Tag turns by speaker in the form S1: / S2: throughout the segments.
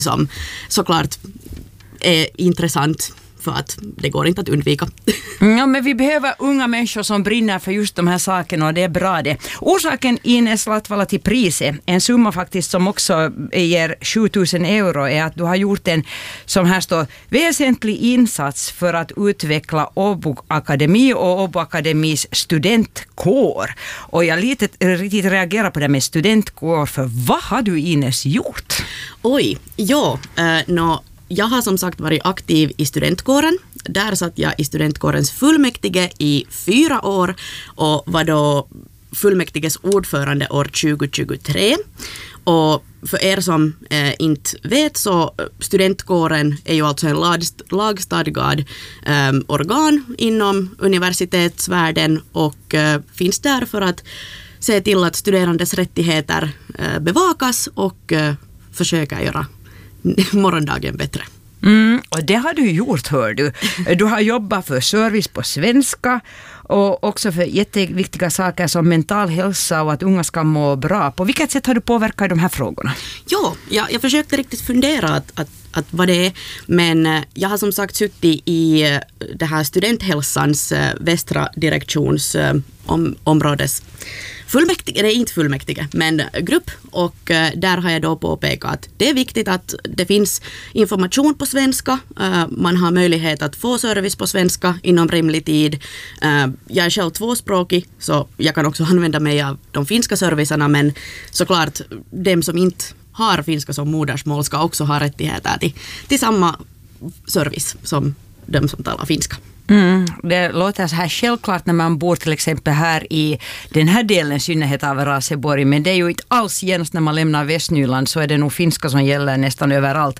S1: som såklart är intressant för att det går inte att undvika.
S2: Ja, men vi behöver unga människor som brinner för just de här sakerna och det är bra det. Orsaken Ines Latvala till priset, en summa faktiskt som också ger 7 000 euro, är att du har gjort en, som här står, väsentlig insats för att utveckla Åbo Akademi och Åbo Akademis studentkår. Och jag riktigt reagerar på det med studentkår, för vad har du Ines gjort?
S1: Oj, ja, jag har som sagt varit aktiv i studentkåren. Där satt jag i studentkårens fullmäktige i 4 år och var då fullmäktiges ordförande år 2023. Och för er som inte vet, så studentkåren är ju alltså en lagstadgad organ inom universitetsvärlden och finns där för att se till att studerandes rättigheter bevakas och försöka göra morgondagen bättre.
S2: Och det har du gjort, hör du. Du har jobbat för service på svenska och också för jätteviktiga saker som mental hälsa och att unga ska må bra. På vilket sätt har du påverkat de här frågorna?
S1: Ja, jag försökte riktigt fundera att vad det är, men jag har som sagt suttit i det här studenthälsans västra direktions områdes fullmäktige, det är inte fullmäktige, men grupp, och där har jag då påpekat att det är viktigt att det finns information på svenska, man har möjlighet att få service på svenska inom rimlig tid. Jag är själv tvåspråkig, så jag kan också använda mig av de finska servicerna, men såklart dem som inte har finska som modersmål ska också ha rättigheter till samma service som de som talar finska.
S2: Det låter så här självklart när man bor till exempel här i den här delen, synnerhet av Raseborg, men det är ju inte alls genast när man lämnar Västnyland, så är det nog finska som gäller nästan överallt.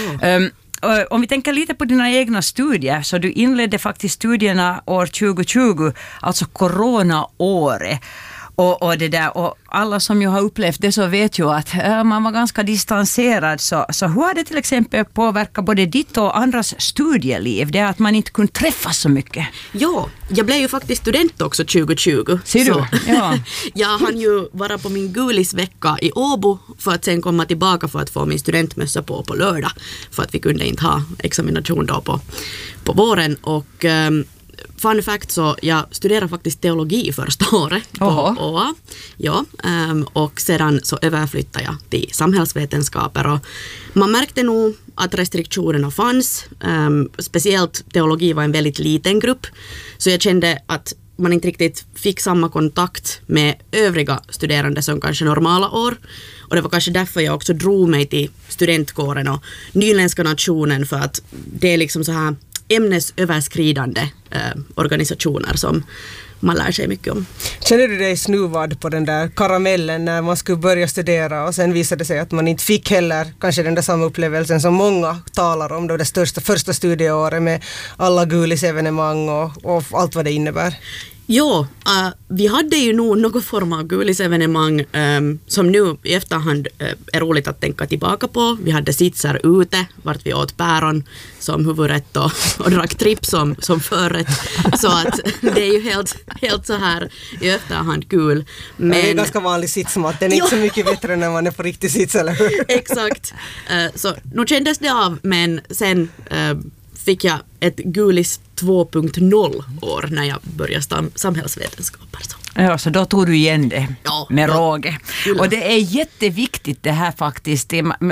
S2: Om vi tänker lite på dina egna studier, så du inledde faktiskt studierna år 2020, alltså coronaåret. Och det där, och alla som ju har upplevt det så vet ju att man var ganska distanserad, så hur har det till exempel påverkat både ditt och andras studieliv, det är att man inte kunde träffas så mycket?
S1: Ja, jag blev ju faktiskt student också 2020.
S2: Ser du? Ja.
S1: Jag hann ju vara på min gulisvecka i Åbo för att sen komma tillbaka för att få min studentmössa på lördag, för att vi kunde inte ha examination då på våren. Och fun fact, så jag studerar faktiskt teologi första året på OA. Ja, och sedan så överflyttade jag till samhällsvetenskaper, och man märkte nog att restriktionerna fanns. Speciellt teologi var en väldigt liten grupp, så jag kände att man inte riktigt fick samma kontakt med övriga studerande som kanske normala år. Och det var kanske därför jag också drog mig till studentkåren och Nyländska nationen, för att det är liksom så här ämnesöverskridande organisationer som man lär sig mycket om.
S3: Känner du dig snuvad på den där karamellen när man skulle börja studera och sen visade det sig att man inte fick heller kanske den där samma upplevelsen som många talar om, då det första studieåret med alla gulisevenemang och allt vad det innebär?
S1: Ja, vi hade ju nog någon form av gulisevenemang som nu i efterhand är roligt att tänka tillbaka på. Vi hade sitsar ute, vart vi åt päron som huvudrätt och drack tripp som förrätt. Så att det är ju helt så här i efterhand kul. Men
S3: det är ganska vanlig sitsmat, den är inte så mycket bättre när man är på riktig sits, eller hur?
S1: Exakt. Så nu kändes det av, men sen fick jag ett gulis 2.0 år när jag började samhällsvetenskaper.
S2: Ja, så då tog du igen det med råge.
S1: Ja.
S2: Och det är jätteviktigt det här faktiskt.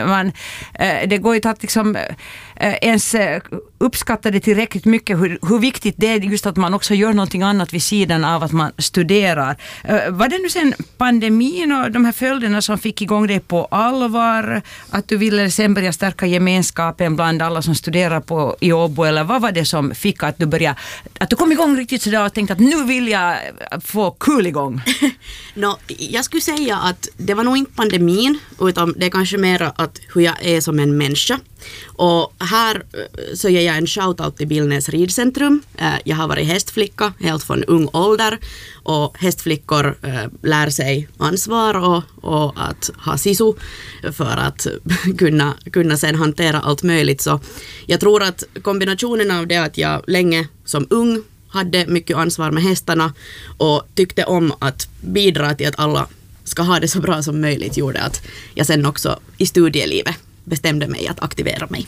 S2: Det går ju att liksom ens uppskatta det tillräckligt mycket hur viktigt det är just att man också gör någonting annat vid sidan av att man studerar. Var det nu sen pandemin och de här följderna som fick igång dig på allvar, att du ville sen börja stärka gemenskapen bland alla som studerar i Åbo, eller vad var det som fick att du kom igång riktigt sådär och tänkte att nu vill jag få kul igång?
S1: Jag skulle säga att det var nog inte pandemin, utan det är kanske mer att hur jag är som en människa. Och här så ger jag en shoutout till Billnäs ridcentrum. Jag har varit hästflicka helt från ung ålder, och hästflickor lär sig ansvar och att ha sisu för att kunna sen hantera allt möjligt. Så jag tror att kombinationen av det att jag länge som ung hade mycket ansvar med hästarna och tyckte om att bidra till att alla ska ha det så bra som möjligt, gjorde att jag sen också i studielivet bestämde mig att aktivera mig.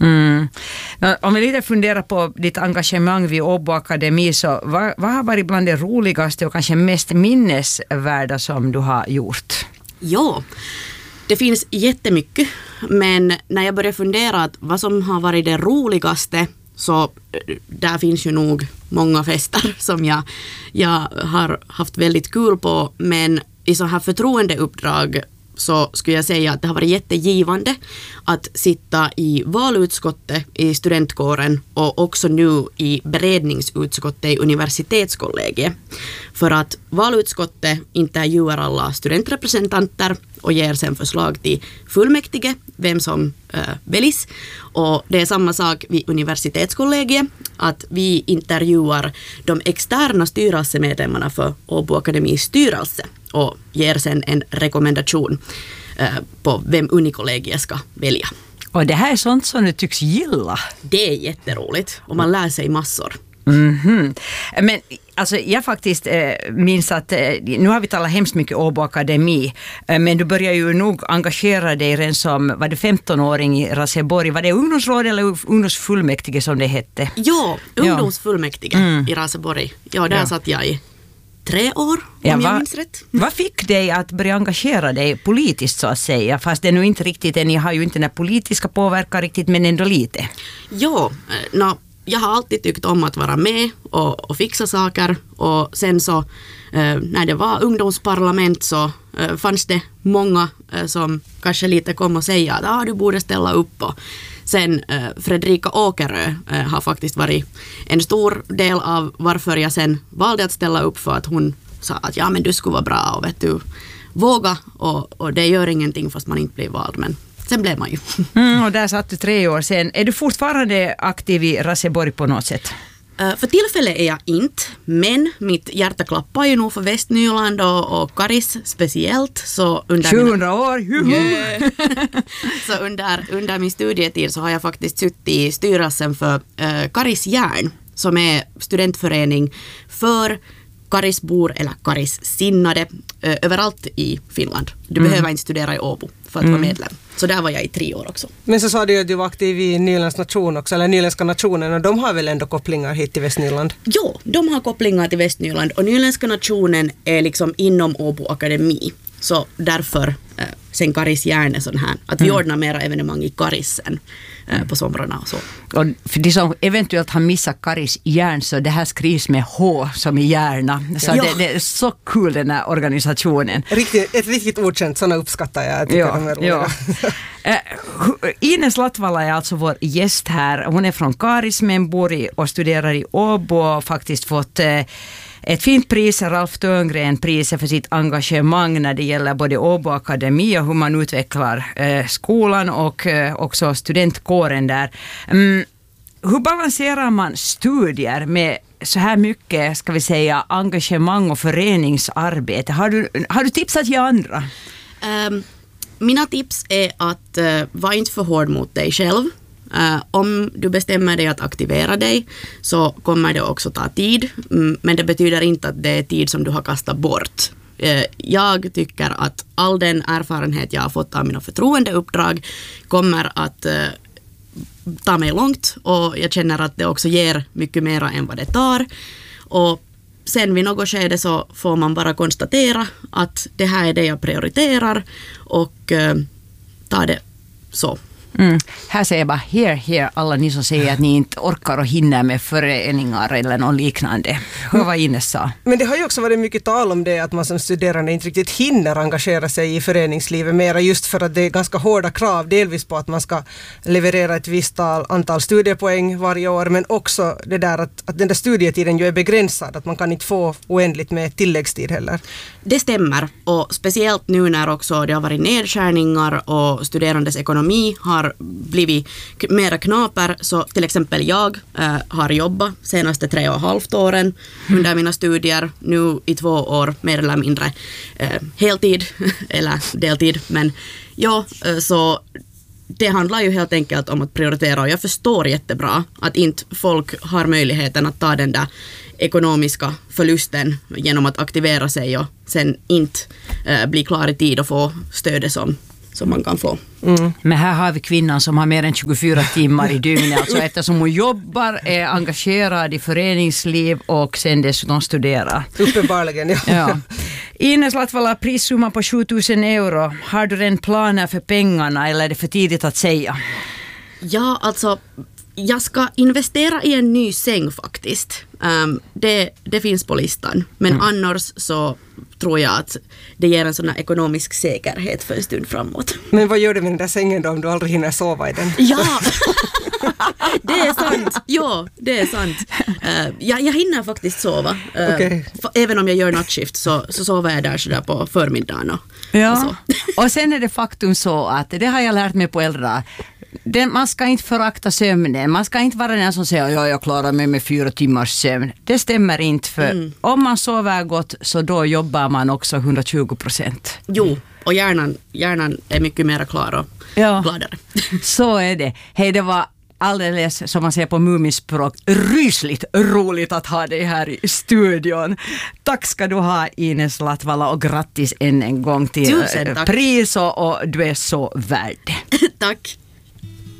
S2: Om vi lite funderar på ditt engagemang vid Åbo Akademi, så vad har varit bland det roligaste och kanske mest minnesvärda som du har gjort?
S1: Ja, det finns jättemycket, men när jag börjar fundera att vad som har varit det roligaste, så där finns ju nog många fester som jag har haft väldigt kul på, men i så här förtroendeuppdrag så skulle jag säga att det har varit jättegivande att sitta i valutskottet i studentkåren och också nu i beredningsutskottet i universitetskollegiet. För att valutskottet intervjuar alla studentrepresentanter och ger sen förslag till fullmäktige, vem som väljs. Och det är samma sak vid universitetskollegiet, att vi intervjuar de externa styrelsemedlemmarna för Åbo Akademis styrelse och ger sen en rekommendation på vem unikollegiet ska välja.
S2: Och det här är sånt som du tycks gilla.
S1: Det är jätteroligt och man lär sig massor.
S2: Men alltså, jag faktiskt minns att nu har vi talat hemskt mycket Åbo Akademi, men du börjar ju nog engagera dig redan som, var det 15-åring i Raseborg? Var det ungdomsråd eller ungdomsfullmäktige som det hette?
S1: Ja, ungdomsfullmäktige i Raseborg. Ja, där satt jag i 3 år, om jag minns rätt.
S2: Vad fick dig att börja engagera dig politiskt, så att säga? Fast det är nu inte riktigt, ni har ju inte den politiska påverkan riktigt, men ändå lite.
S1: Ja, jag har alltid tyckt om att vara med och fixa saker, och sen så när det var ungdomsparlament så fanns det många som kanske lite kom och säga att du borde ställa upp. Och sen Fredrika Åkerö har faktiskt varit en stor del av varför jag sen valde att ställa upp, för att hon sa att men du skulle vara bra och vet du, våga, och det gör ingenting fast man inte blir vald, men sen blev man ju.
S2: Och där satt du 3 år sen. Är du fortfarande aktiv i Raseborg på något sätt?
S1: För tillfället är jag inte, men mitt hjärta klappar ju nog för Västnyland och Karis speciellt. Så under
S2: 700 år!
S1: Så under min studietid så har jag faktiskt suttit i styrelsen för Karis Järn, som är studentförening för Karisbor eller Karissinnade överallt i Finland. Du behöver inte studera i Åbo för att vara medlem. Så där var jag i 3 år också.
S3: Men så sa du att du var aktiv i Nyländska nation också, eller Nyländska nationen, och de har väl ändå kopplingar hit till Västnyland?
S1: Jo, de har kopplingar till Västnyland, och Nyländska nationen är liksom inom Åbo Akademi. Så därför sen Karis Järn är sån här, att vi ordnar mera evenemang i Karissen på somrarna och så.
S2: Och för de som eventuellt har missat Karis Järn, så det här skrivs med H som i hjärna. Så det är så kul, den här organisationen.
S3: Ett riktigt ordkänt, sådana uppskattar jag. Tycker de är roliga.
S2: Ines Latvala är alltså vår gäst här. Hon är från Karis men bor och studerar i Åbo och faktiskt fått ett fint pris, Ralf Törngren-priset, för sitt engagemang när det gäller både Åbo Akademi och hur man utvecklar skolan och också studentkåren där. Hur balanserar man studier med så här mycket, ska vi säga, engagemang och föreningsarbete? Har du tips att ge andra?
S1: Mina tips är att var inte för hård mot dig själv. Om du bestämmer dig att aktivera dig så kommer det också ta tid, men det betyder inte att det är tid som du har kastat bort. Jag tycker att all den erfarenhet jag har fått av mina förtroendeuppdrag kommer att ta mig långt, och jag känner att det också ger mycket mer än vad det tar. Och sen vid något skede så får man bara konstatera att det här är det jag prioriterar och ta det så.
S2: Här säger jag bara here, alla ni som säger att ni inte orkar och hinner med föreningar eller något liknande. Hur var Ines sa?
S3: Men det har ju också varit mycket tal om det, att man som studerande inte riktigt hinner engagera sig i föreningslivet mera, just för att det är ganska hårda krav, delvis på att man ska leverera ett visst antal studiepoäng varje år, men också det där att den där studietiden ju är begränsad, att man kan inte få oändligt med tilläggstid heller.
S1: Det stämmer, och speciellt nu när också det har varit nedskärningar och studerandes ekonomi har blivit mera knaper, så till exempel jag har jobbat senaste 3,5 åren under mina studier, nu i 2 år mer eller mindre heltid eller deltid, men så det handlar ju helt enkelt om att prioritera, och jag förstår jättebra att inte folk har möjligheten att ta den där ekonomiska förlusten genom att aktivera sig och sen inte bli klar i tid och få stödet som man kan få.
S2: Men här har vi kvinnan som har mer än 24 timmar i dygnet, alltså eftersom hon jobbar, är engagerad i föreningsliv och sen dessutom studerar.
S3: Uppenbarligen, ja.
S2: Ja. Ines Latvala, prissumma på 7000 euro. Har du redan planer för pengarna eller är det för tidigt att säga?
S1: Ja, alltså jag ska investera i en ny säng faktiskt. Det finns på listan. Men annars så tror jag att det ger en sån här ekonomisk säkerhet för en stund framåt.
S3: Men vad gör du med den där sängen då om du aldrig hinner sova i den?
S1: Ja, det är sant. Ja, det är sant. Jag hinner faktiskt sova.
S3: Okay.
S1: Även om jag gör nattskift så sover jag där sådär på förmiddagen. Och så.
S2: Och sen är det faktum så att det har jag lärt mig på äldre. Man ska inte förakta sömnen. Man ska inte vara den som säger ja, jag klarar mig med 4 timmars sömn. Det stämmer inte, för om man sover gott så då jobbar man också 120%.
S1: Jo, och hjärnan är mycket mer klar och gladare.
S2: Så är det. Hej, det var alldeles, som man säger på mumispråk, rysligt roligt att ha dig här i studion. Tack ska du ha, Ines Latvala, och grattis än en gång till pris och du är så värd.
S1: Tack.